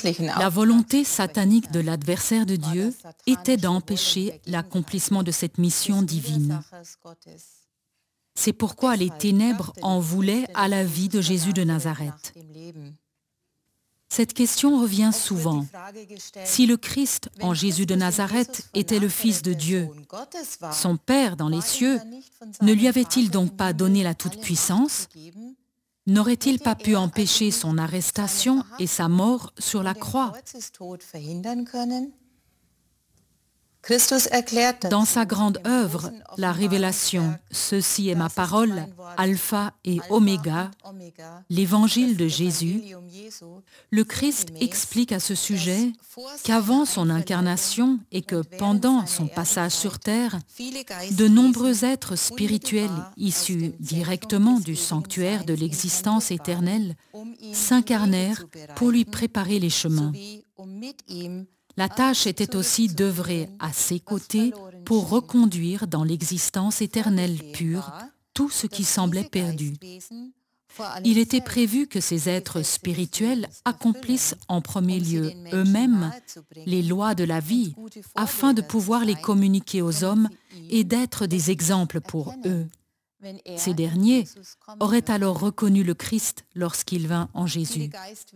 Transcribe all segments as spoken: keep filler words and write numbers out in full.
La volonté satanique de l'adversaire de Dieu était d'empêcher l'accomplissement de cette mission divine. C'est pourquoi les ténèbres en voulaient à la vie de Jésus de Nazareth. Cette question revient souvent. Si le Christ en Jésus de Nazareth était le Fils de Dieu, son Père dans les cieux, ne lui avait-il donc pas donné la toute-puissance? N'aurait-il pas pu empêcher son arrestation et sa mort sur la croix? Dans sa grande œuvre, la révélation « Ceci est ma parole, alpha et oméga », l'évangile de Jésus, le Christ explique à ce sujet qu'avant son incarnation et que pendant son passage sur terre, de nombreux êtres spirituels issus directement du sanctuaire de l'existence éternelle s'incarnèrent pour lui préparer les chemins. La tâche était aussi d'œuvrer à ses côtés pour reconduire dans l'existence éternelle pure tout ce qui semblait perdu. Il était prévu que ces êtres spirituels accomplissent en premier lieu eux-mêmes les lois de la vie afin de pouvoir les communiquer aux hommes et d'être des exemples pour eux. Ces derniers auraient alors reconnu le Christ lorsqu'il vint en Jésus.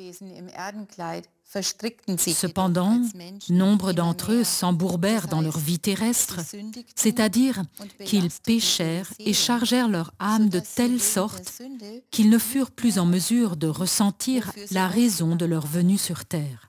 Cependant, nombre d'entre eux s'embourbèrent dans leur vie terrestre, c'est-à-dire qu'ils péchèrent et chargèrent leur âme de telle sorte qu'ils ne furent plus en mesure de ressentir la raison de leur venue sur terre.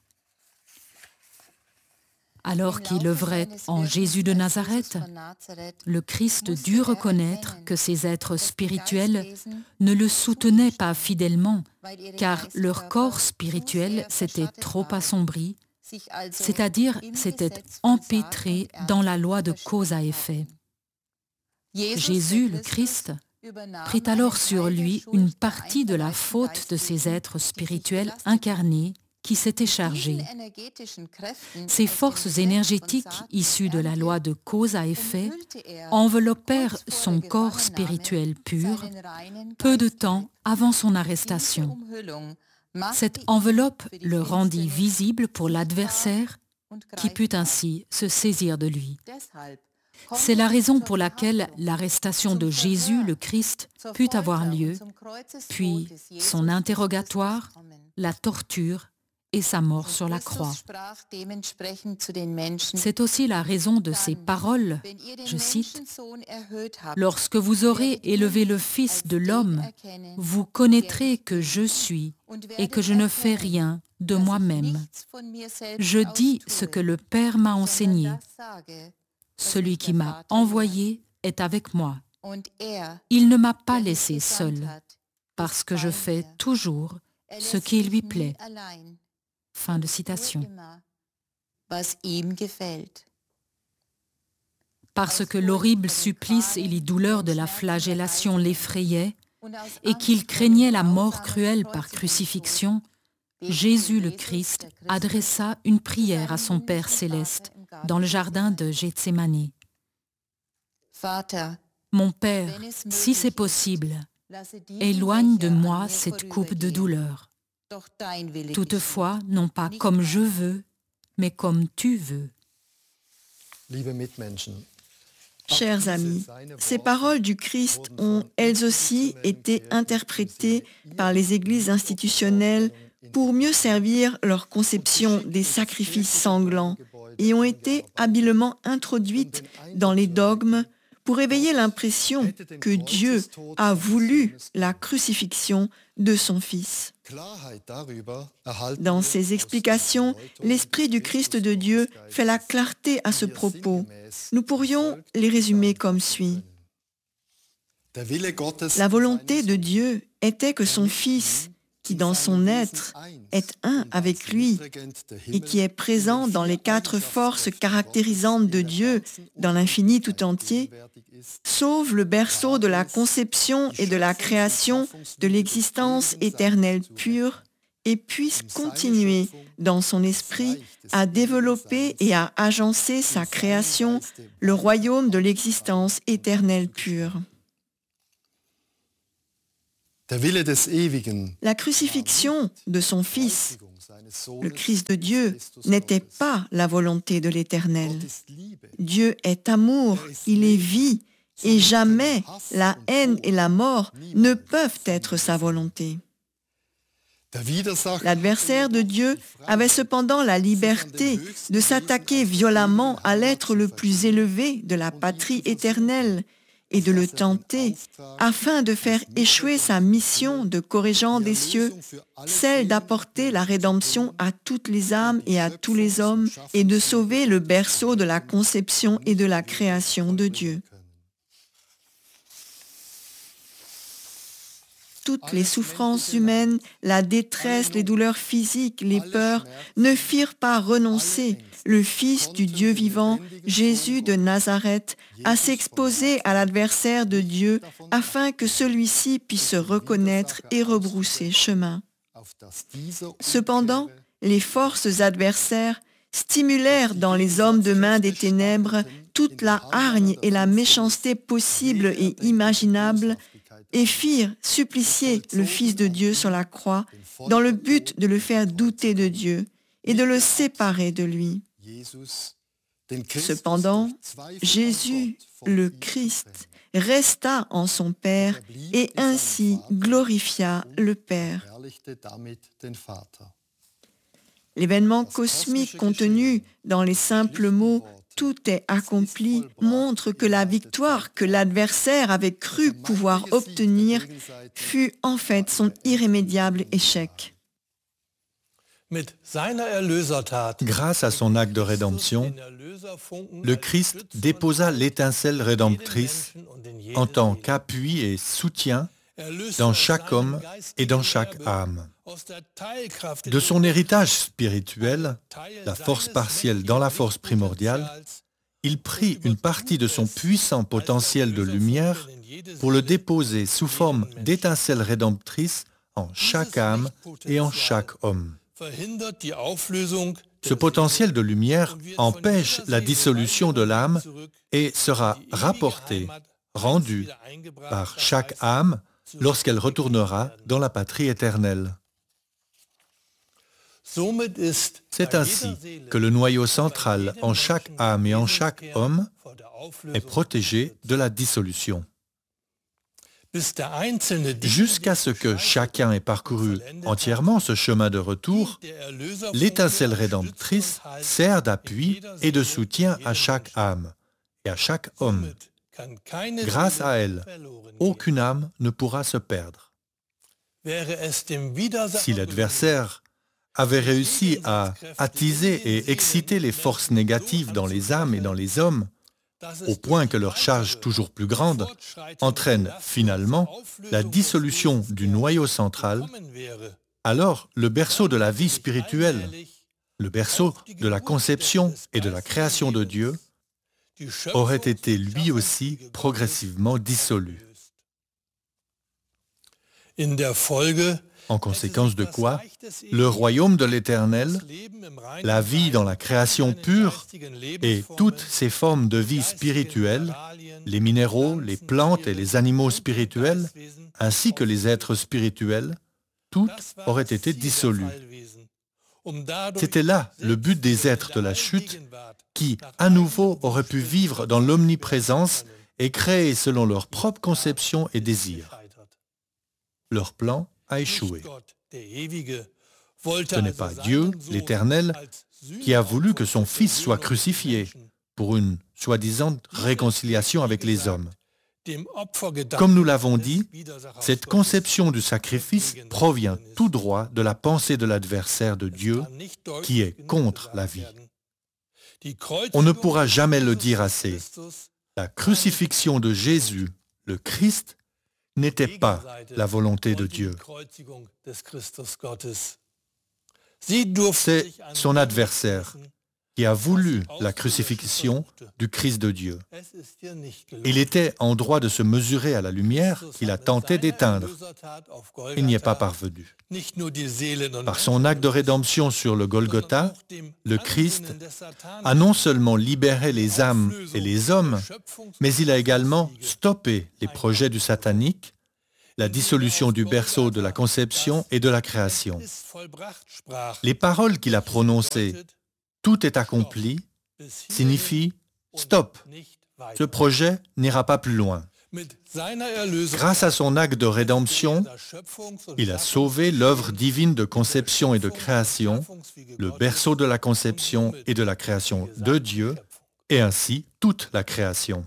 Alors qu'il œuvrait en Jésus de Nazareth, le Christ dut reconnaître que ces êtres spirituels ne le soutenaient pas fidèlement, car leur corps spirituel s'était trop assombri, c'est-à-dire s'était empêtré dans la loi de cause à effet. Jésus, le Christ, prit alors sur lui une partie de la faute de ces êtres spirituels incarnés qui s'étaient chargés. Ces forces énergétiques issues de la loi de cause à effet enveloppèrent son corps spirituel pur peu de temps avant son arrestation. Cette enveloppe le rendit visible pour l'adversaire qui put ainsi se saisir de lui. C'est la raison pour laquelle l'arrestation de Jésus, le Christ, put avoir lieu, puis son interrogatoire, la torture et sa mort sur la croix. C'est aussi la raison de ces paroles, je cite, « Lorsque vous aurez élevé le Fils de l'homme, vous connaîtrez que je suis et que je ne fais rien de moi-même. Je dis ce que le Père m'a enseigné. Celui qui m'a envoyé est avec moi. Il ne m'a pas laissé seul, parce que je fais toujours ce qui lui plaît. » Fin de citation. Parce que l'horrible supplice et les douleurs de la flagellation l'effrayaient et qu'il craignait la mort cruelle par crucifixion, Jésus le Christ adressa une prière à son Père céleste dans le jardin de Gethsémani. « Mon Père, si c'est possible, éloigne de moi cette coupe de douleur. Toutefois, non pas comme je veux, mais comme tu veux. » Chers amis, ces paroles du Christ ont, elles aussi, été interprétées par les églises institutionnelles pour mieux servir leur conception des sacrifices sanglants et ont été habilement introduites dans les dogmes pour éveiller l'impression que Dieu a voulu la crucifixion de son Fils. Dans ces explications, l'Esprit du Christ de Dieu fait la clarté à ce propos. Nous pourrions les résumer comme suit. La volonté de Dieu était que son Fils, qui dans son être est un avec lui et qui est présent dans les quatre forces caractérisantes de Dieu dans l'infini tout entier, sauve le berceau de la conception et de la création de l'existence éternelle pure et puisse continuer dans son esprit à développer et à agencer sa création, le royaume de l'existence éternelle pure. La crucifixion de son Fils le Christ de Dieu, n'était pas la volonté de l'Éternel. Dieu est amour, il est vie, et jamais la haine et la mort ne peuvent être sa volonté. L'adversaire de Dieu avait cependant la liberté de s'attaquer violemment à l'être le plus élevé de la patrie éternelle et de le tenter afin de faire échouer sa mission de corrigeant des cieux, celle d'apporter la rédemption à toutes les âmes et à tous les hommes et de sauver le berceau de la conception et de la création de Dieu. Toutes les souffrances humaines, la détresse, les douleurs physiques, les peurs, ne firent pas renoncer le Fils du Dieu vivant, Jésus de Nazareth, à s'exposer à l'adversaire de Dieu afin que celui-ci puisse se reconnaître et rebrousser chemin. Cependant, les forces adversaires stimulèrent dans les hommes de main des ténèbres toute la hargne et la méchanceté possible et imaginable et firent supplicier le Fils de Dieu sur la croix dans le but de le faire douter de Dieu et de le séparer de lui. Cependant, Jésus, le Christ, resta en son Père et ainsi glorifia le Père. L'événement cosmique contenu dans les simples mots « tout est accompli » montre que la victoire que l'adversaire avait cru pouvoir obtenir fut en fait son irrémédiable échec. Grâce à son acte de rédemption, le Christ déposa l'étincelle rédemptrice en tant qu'appui et soutien dans chaque homme et dans chaque âme. De son héritage spirituel, la force partielle dans la force primordiale, il prit une partie de son puissant potentiel de lumière pour le déposer sous forme d'étincelle rédemptrice en chaque âme et en chaque homme. Ce potentiel de lumière empêche la dissolution de l'âme et sera rapporté, rendu par chaque âme lorsqu'elle retournera dans la patrie éternelle. C'est ainsi que le noyau central en chaque âme et en chaque homme est protégé de la dissolution. Jusqu'à ce que chacun ait parcouru entièrement ce chemin de retour, l'étincelle rédemptrice sert d'appui et de soutien à chaque âme et à chaque homme. Grâce à elle, aucune âme ne pourra se perdre. Si l'adversaire avait réussi à attiser et exciter les forces négatives dans les âmes et dans les hommes, au point que leur charge toujours plus grande entraîne finalement la dissolution du noyau central, alors le berceau de la vie spirituelle, le berceau de la conception et de la création de Dieu, aurait été lui aussi progressivement dissolu. En conséquence de quoi, le royaume de l'Éternel, la vie dans la création pure et toutes ces formes de vie spirituelle, les minéraux, les plantes et les animaux spirituels, ainsi que les êtres spirituels, toutes auraient été dissolues. C'était là le but des êtres de la chute qui, à nouveau, auraient pu vivre dans l'omniprésence et créer selon leur propre conception et désir. Leur plan a échoué. Ce n'est pas Dieu, l'Éternel, qui a voulu que son Fils soit crucifié pour une soi-disant réconciliation avec les hommes. Comme nous l'avons dit, cette conception du sacrifice provient tout droit de la pensée de l'adversaire de Dieu qui est contre la vie. On ne pourra jamais le dire assez. La crucifixion de Jésus, le Christ, n'était pas la volonté de Dieu. C'est son adversaire qui a voulu la crucifixion du Christ de Dieu. Il était en droit de se mesurer à la lumière qu'il a tenté d'éteindre. Il n'y est pas parvenu. Par son acte de rédemption sur le Golgotha, le Christ a non seulement libéré les âmes et les hommes, mais il a également stoppé les projets du satanique la dissolution du berceau de la conception et de la création. Les paroles qu'il a prononcées, « tout est accompli », signifient « stop, ce projet n'ira pas plus loin ». Grâce à son acte de rédemption, il a sauvé l'œuvre divine de conception et de création, le berceau de la conception et de la création de Dieu, et ainsi toute la création.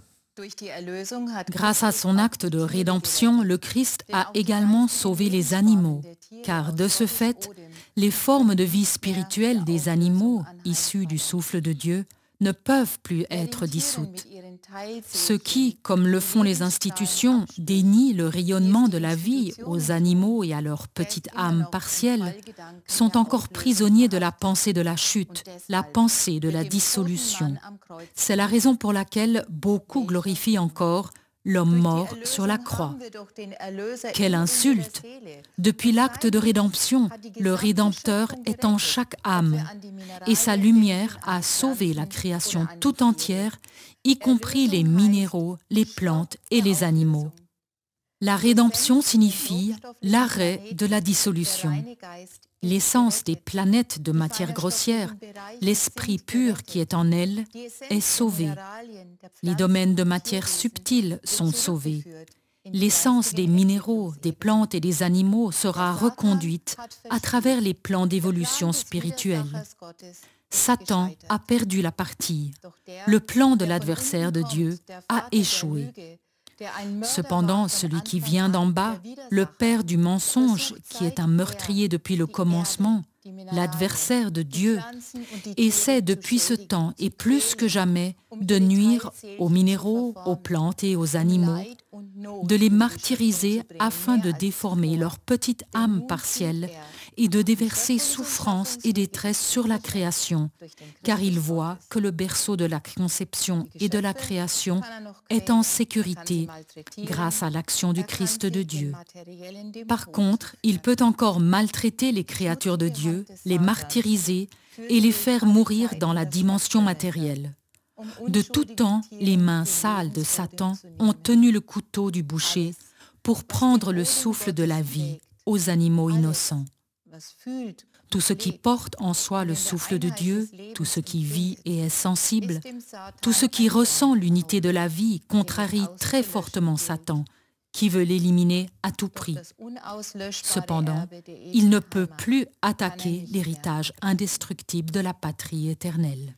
Grâce à son acte de rédemption, le Christ a également sauvé les animaux, car de ce fait, les formes de vie spirituelle des animaux, issus du souffle de Dieu, ne peuvent plus être dissoutes. Ceux qui, comme le font les institutions, dénient le rayonnement de la vie aux animaux et à leur petite âme partielle, sont encore prisonniers de la pensée de la chute, la pensée de la dissolution. C'est la raison pour laquelle beaucoup glorifient encore l'homme mort sur la croix. Quelle insulte! Depuis l'acte de rédemption, le Rédempteur est en chaque âme et sa lumière a sauvé la création tout entière, y compris les minéraux, les plantes et les animaux. La rédemption signifie l'arrêt de la dissolution. L'essence des planètes de matière grossière, l'esprit pur qui est en elles, est sauvé. Les domaines de matière subtile sont sauvés. L'essence des minéraux, des plantes et des animaux sera reconduite à travers les plans d'évolution spirituelle. Satan a perdu la partie. Le plan de l'adversaire de Dieu a échoué. Cependant, celui qui vient d'en bas, le père du mensonge, qui est un meurtrier depuis le commencement, l'adversaire de Dieu, essaie depuis ce temps et plus que jamais de nuire aux minéraux, aux plantes et aux animaux, de les martyriser afin de déformer leur petite âme partielle et de déverser souffrance et détresse sur la création, car il voit que le berceau de la conception et de la création est en sécurité grâce à l'action du Christ de Dieu. Par contre, il peut encore maltraiter les créatures de Dieu, les martyriser et les faire mourir dans la dimension matérielle. De tout temps, les mains sales de Satan ont tenu le couteau du boucher pour prendre le souffle de la vie aux animaux innocents. Tout ce qui porte en soi le souffle de Dieu, tout ce qui vit et est sensible, tout ce qui ressent l'unité de la vie contrarie très fortement Satan, qui veut l'éliminer à tout prix. Cependant, il ne peut plus attaquer l'héritage indestructible de la patrie éternelle.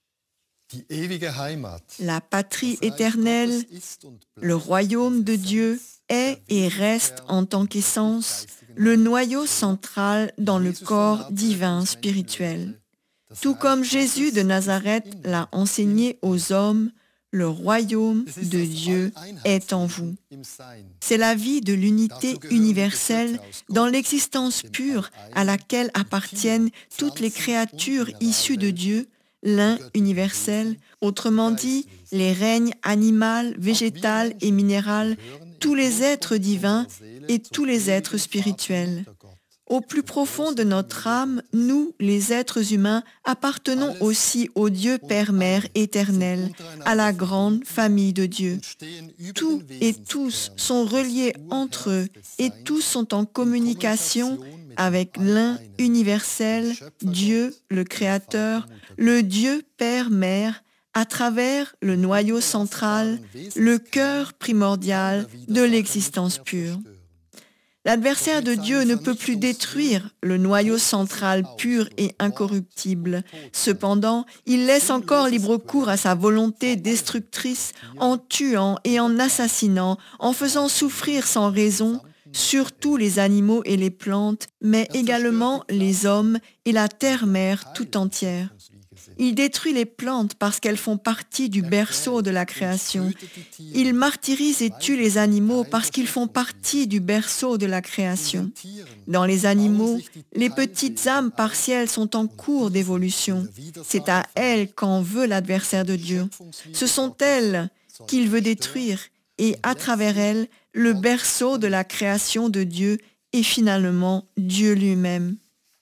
La patrie éternelle, le royaume de Dieu, est et reste en tant qu'essence le noyau central dans le corps divin spirituel. Tout comme Jésus de Nazareth l'a enseigné aux hommes, le royaume de Dieu est en vous. C'est la vie de l'unité universelle dans l'existence pure à laquelle appartiennent toutes les créatures issues de Dieu, l'un universel, autrement dit, les règnes animal, végétal et minéral, tous les êtres divins et tous les êtres spirituels. Au plus profond de notre âme, nous, les êtres humains, appartenons aussi au Dieu Père-Mère éternel, à la grande famille de Dieu. Tous et tous sont reliés entre eux et tous sont en communication avec l'un universel, Dieu le Créateur, le Dieu Père-Mère, à travers le noyau central, le cœur primordial de l'existence pure. L'adversaire de Dieu ne peut plus détruire le noyau central pur et incorruptible. Cependant, il laisse encore libre cours à sa volonté destructrice en tuant et en assassinant, en faisant souffrir sans raison, surtout les animaux et les plantes, mais également les hommes et la terre-mère tout entière. Il détruit les plantes parce qu'elles font partie du berceau de la création. Il martyrise et tue les animaux parce qu'ils font partie du berceau de la création. Dans les animaux, les petites âmes partielles sont en cours d'évolution. C'est à elles qu'en veut l'adversaire de Dieu. Ce sont elles qu'il veut détruire et à travers elles, le berceau de la création de Dieu et finalement Dieu lui-même.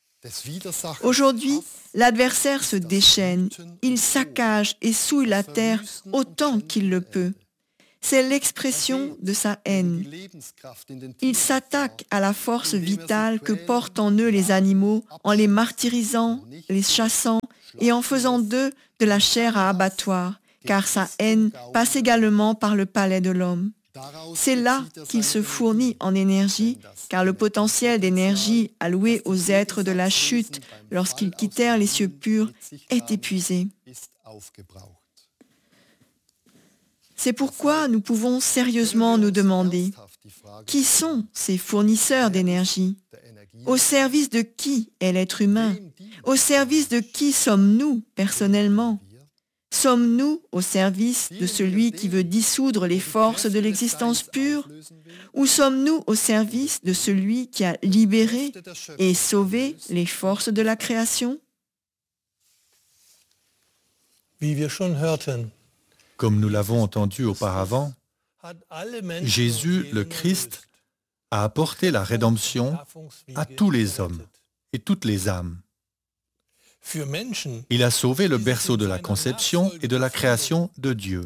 Aujourd'hui, l'adversaire se déchaîne, il saccage et souille la terre autant qu'il le peut. c'est l'expression de sa haine. Il s'attaque à la force vitale que portent en eux les animaux en les martyrisant, les chassant et en faisant d'eux de la chair à abattoir, car sa haine passe également par le palais de l'homme. C'est là qu'il se fournit en énergie, car le potentiel d'énergie alloué aux êtres de la chute lorsqu'ils quittèrent les cieux purs est épuisé. C'est pourquoi nous pouvons sérieusement nous demander, qui sont ces fournisseurs d'énergie? Au service de qui est l'être humain? Au service de qui sommes-nous personnellement? Sommes-nous au service de celui qui veut dissoudre les forces de l'existence pure? Ou sommes-nous au service de celui qui a libéré et sauvé les forces de la création? Comme nous l'avons entendu auparavant, Jésus, le Christ, a apporté la rédemption à tous les hommes et toutes les âmes. Il a sauvé le berceau de la conception et de la création de Dieu.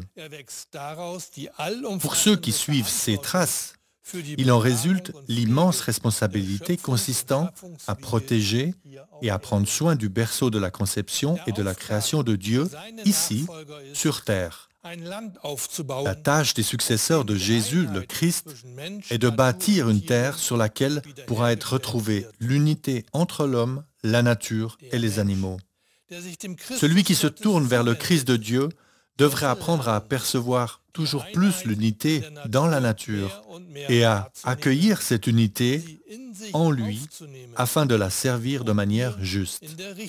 Pour ceux qui suivent ses traces, il en résulte l'immense responsabilité consistant à protéger et à prendre soin du berceau de la conception et de la création de Dieu ici, sur terre. La tâche des successeurs de Jésus, le Christ, est de bâtir une terre sur laquelle pourra être retrouvée l'unité entre l'homme, la nature et les animaux. Celui qui se tourne vers le Christ de Dieu devrait apprendre à percevoir toujours plus l'unité dans la nature et à accueillir cette unité en lui afin de la servir de manière juste.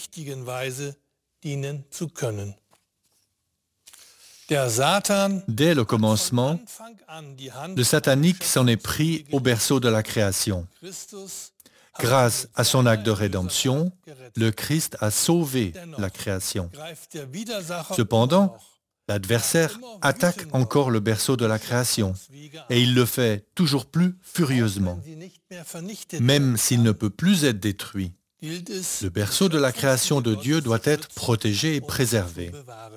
Dès le commencement, le satanique s'en est pris au berceau de la création. Grâce à son acte de rédemption, le Christ a sauvé la création. Cependant, l'adversaire attaque encore le berceau de la création, et il le fait toujours plus furieusement. Même s'il ne peut plus être détruit, le berceau de la création de Dieu doit être protégé et préservé.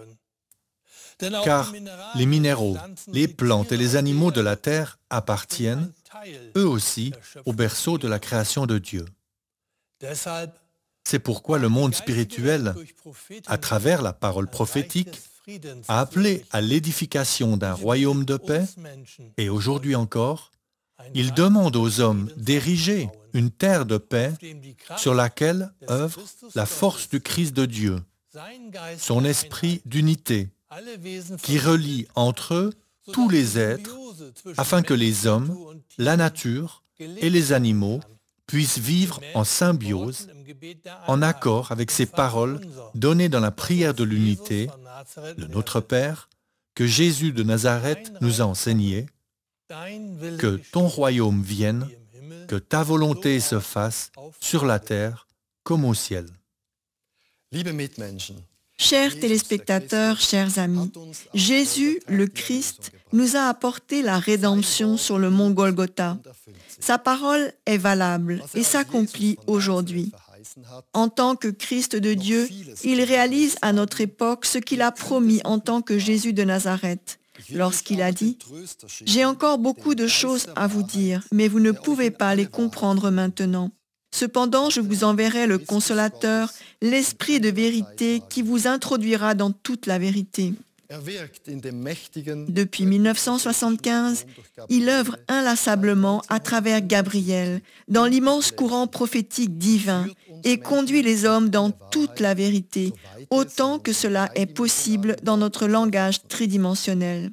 Car les minéraux, les plantes et les animaux de la terre appartiennent, eux aussi, au berceau de la création de Dieu. C'est pourquoi le monde spirituel, à travers la parole prophétique, a appelé à l'édification d'un royaume de paix, et aujourd'hui encore, il demande aux hommes d'ériger une terre de paix sur laquelle œuvre la force du Christ de Dieu, son esprit d'unité, qui relie entre eux tous les êtres afin que les hommes, la nature et les animaux puissent vivre en symbiose, en accord avec ces paroles données dans la prière de l'unité, le Notre Père, que Jésus de Nazareth nous a enseigné, que ton royaume vienne, que ta volonté se fasse sur la terre comme au ciel. Chers téléspectateurs, chers amis, Jésus, le Christ, nous a apporté la rédemption sur le mont Golgotha. Sa parole est valable et s'accomplit aujourd'hui. En tant que Christ de Dieu, il réalise à notre époque ce qu'il a promis en tant que Jésus de Nazareth, lorsqu'il a dit « J'ai encore beaucoup de choses à vous dire, mais vous ne pouvez pas les comprendre maintenant. Cependant, je vous enverrai le Consolateur, l'Esprit de vérité qui vous introduira dans toute la vérité. » Depuis mille neuf cent soixante-quinze, il œuvre inlassablement à travers Gabriel, dans l'immense courant prophétique divin, et conduit les hommes dans toute la vérité, autant que cela est possible dans notre langage tridimensionnel.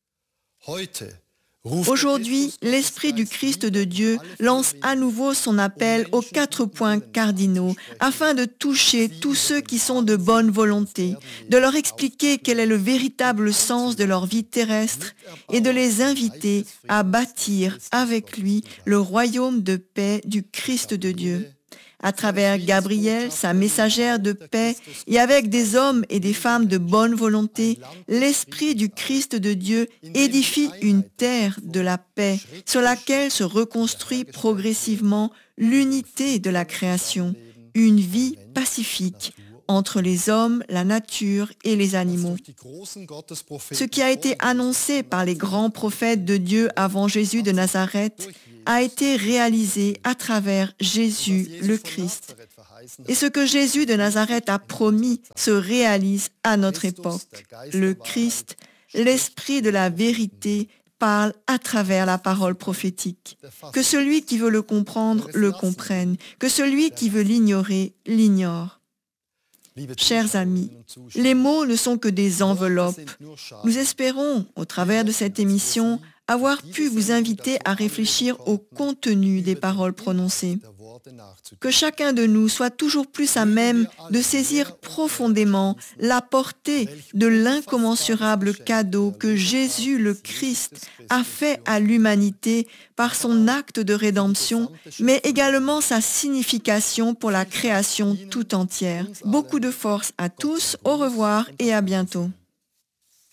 Aujourd'hui, l'Esprit du Christ de Dieu lance à nouveau son appel aux quatre points cardinaux afin de toucher tous ceux qui sont de bonne volonté, de leur expliquer quel est le véritable sens de leur vie terrestre et de les inviter à bâtir avec lui le royaume de paix du Christ de Dieu. À travers Gabriel, sa messagère de paix, et avec des hommes et des femmes de bonne volonté, l'Esprit du Christ de Dieu édifie une terre de la paix sur laquelle se reconstruit progressivement l'unité de la création, une vie pacifique, entre les hommes, la nature et les animaux. Ce qui a été annoncé par les grands prophètes de Dieu avant Jésus de Nazareth a été réalisé à travers Jésus le Christ. Et ce que Jésus de Nazareth a promis se réalise à notre époque. Le Christ, l'Esprit de la vérité, parle à travers la parole prophétique. Que celui qui veut le comprendre le comprenne, que celui qui veut l'ignorer l'ignore. Chers amis, les mots ne sont que des enveloppes. Nous espérons, au travers de cette émission, avoir pu vous inviter à réfléchir au contenu des paroles prononcées. Que chacun de nous soit toujours plus à même de saisir profondément la portée de l'incommensurable cadeau que Jésus le Christ a fait à l'humanité par son acte de rédemption, mais également sa signification pour la création tout entière. Beaucoup de force à tous, au revoir et à bientôt.